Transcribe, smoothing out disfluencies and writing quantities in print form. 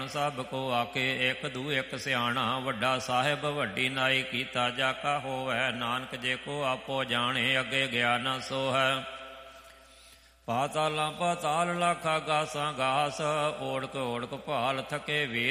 ਸਭ ਕੋ ਆਕੇ ਇੱਕ ਦੂ ਇੱਕ ਸਿਆਣਾ। ਵੱਡਾ ਸਾਹਿਬ ਵੱਡੀ ਨਾਈ ਕੀਤਾ ਜਾ ਕਾ ਹੋਵੈ। ਨਾਨਕ ਜੇ ਕੋ ਆਪੋ ਜਾਣੇ ਅੱਗੇ ਗਿਆ ਨਾ ਸੋ ਹੈ। ਪਾਤਾਲਾਂ ਪਾਤਾਲ ਲੱਖ ਆਗਾਸਾਂ ਗਾਸ। ਓੜਕ ਓੜਕ ਭਾਲ ਥਕੇ ਵੇ